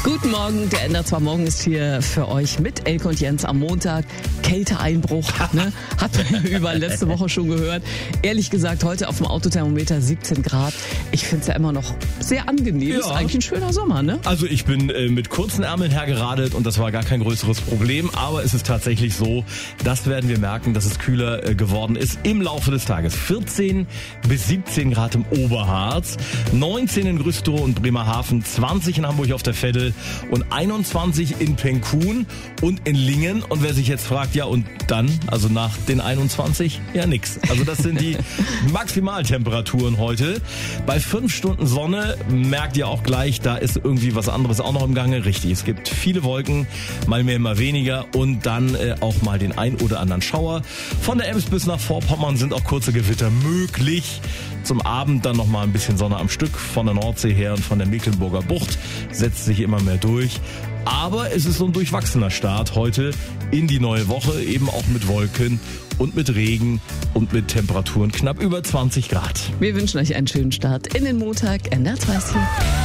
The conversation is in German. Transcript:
Guten Morgen, der NDR 2 Morgen ist hier für euch mit Elke und Jens am Montag. Kälteeinbruch, ne? Hat man überall letzte Woche schon gehört. Ehrlich gesagt, heute auf dem Autothermometer 17 Grad. Ich finde es ja immer noch sehr angenehm. Ja. Ist eigentlich ein schöner Sommer, ne? Also ich bin mit kurzen Ärmeln hergeradelt und das war gar kein größeres Problem. Aber es ist tatsächlich so, das werden wir merken, dass es kühler geworden ist im Laufe des Tages. 14 bis 17 Grad im Oberharz, 19 in Güstrow und Bremerhaven, 20 in Hamburg auf der Veddel und 21 in Penkun und in Lingen. Und wer sich jetzt fragt, ja und dann, also nach den 21, ja nix. Also das sind die Maximaltemperaturen heute. Bei 5 Stunden Sonne merkt ihr auch gleich, da ist irgendwie was anderes auch noch im Gange. Richtig, es gibt viele Wolken, mal mehr, mal weniger und dann auch mal den ein oder anderen Schauer. Von der Ems bis nach Vorpommern sind auch kurze Gewitter möglich. Zum Abend dann noch mal ein bisschen Sonne am Stück von der Nordsee her und von der Mecklenburger Bucht setzt sich immer mehr durch. Aber es ist so ein durchwachsener Start heute in die neue Woche, eben auch mit Wolken und mit Regen und mit Temperaturen knapp über 20 Grad. Wir wünschen euch einen schönen Start in den Montag. NDR 2 ist hier.